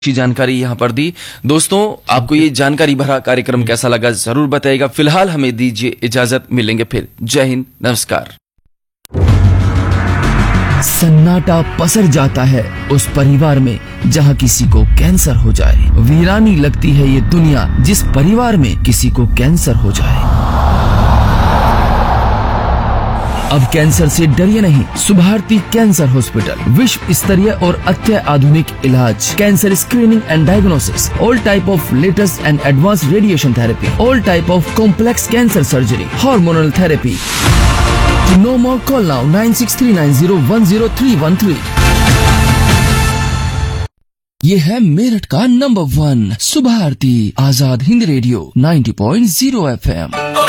अच्छी जानकारी यहाँ पर दी। दोस्तों, आपको ये जानकारी भरा कार्यक्रम कैसा लगा जरूर बताइएगा। फिलहाल हमें दीजिए इजाजत, मिलेंगे फिर। जय हिंद, नमस्कार। सन्नाटा पसर जाता है उस परिवार में जहाँ किसी को कैंसर हो जाए। वीरानी लगती है ये दुनिया जिस परिवार में किसी को कैंसर हो जाए। अब कैंसर से डरिए नहीं। सुभारती कैंसर हॉस्पिटल, विश्व स्तरीय और अत्याधुनिक इलाज, cancer screening and diagnosis, all type of latest and advance radiation therapy, all type of complex cancer surgery, hormonal therapy. To know more, call now 9639010313। ये है मेरठ का number 1 Subharti Azad Hind radio 90.0 FM।